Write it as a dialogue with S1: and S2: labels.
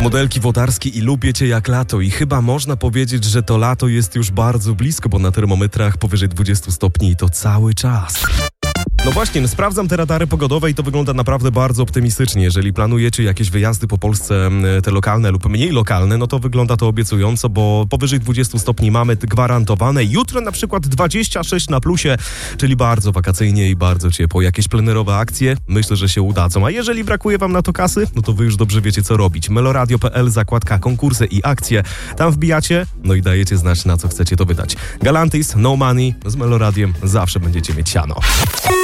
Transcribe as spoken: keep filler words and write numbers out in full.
S1: Modelki Włodarski i Lubię Cię jak lato i chyba można powiedzieć, że to lato jest już bardzo blisko, bo na termometrach powyżej dwudziestu stopni i to cały czas. No właśnie, no sprawdzam te radary pogodowe i to wygląda naprawdę bardzo optymistycznie. Jeżeli planujecie jakieś wyjazdy po Polsce, te lokalne lub mniej lokalne, no to wygląda to obiecująco, bo powyżej dwudziestu stopni mamy gwarantowane. Jutro na przykład dwadzieścia sześć na plusie, czyli bardzo wakacyjnie i bardzo ciepło. Jakieś plenerowe akcje myślę, że się udadzą. A jeżeli brakuje wam na to kasy, no to wy już dobrze wiecie, co robić. meloradio kropka p l, zakładka konkursy i akcje. Tam wbijacie, no i dajecie znać, na co chcecie to wydać. Galantis, No Money, z Meloradiem zawsze będziecie mieć siano.